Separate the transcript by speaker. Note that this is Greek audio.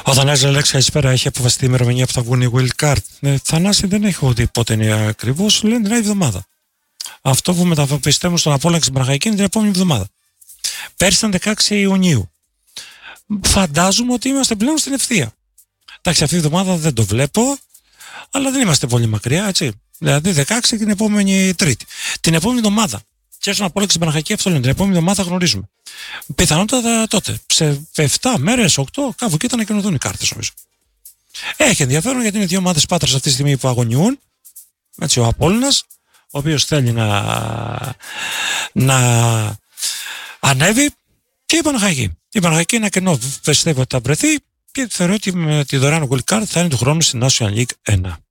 Speaker 1: Ο Θανάσης Αλέξη, καλησπέρα. Έχει αποφασιστεί η ημερομηνία που θα βγουν οι Wild Card? Θανάση, δεν έχω δει πότε είναι ακριβώς. Λένε την άλλη εβδομάδα. Αυτό που πιστεύω στον Απόλλωνα και στην Παναχαϊκή είναι την επόμενη εβδομάδα. Πέρσι ήταν 16 Ιουνίου. Φαντάζομαι ότι είμαστε πλέον στην ευθεία. Εντάξει, αυτή τη εβδομάδα δεν το βλέπω, αλλά δεν είμαστε πολύ μακριά, έτσι. Δηλαδή 16 την επόμενη Τρίτη. Την επόμενη εβδομάδα. Και στον Απόλλωνα και στην Παναχαϊκή, αυτό λένε. Την επόμενη εβδομάδα γνωρίζουμε. Πιθανότατα τότε. Σε 7 μέρες, 8, κάπου εκεί θα ανακοινωθούν οι κάρτες, νομίζω. Έχει ενδιαφέρον γιατί είναι δύο ομάδες Πάτρας αυτή τη στιγμή που αγωνιούν. Έτσι, ο Απόλλωνας, ο οποίος θέλει να ανέβει, και η Παναχαϊκή. Η Παναχαϊκή είναι ένα κενό, πιστεύω ότι θα βρεθεί, και θεωρώ ότι με τη δωρεάν Gold Card θα είναι του χρόνου στην National League 1.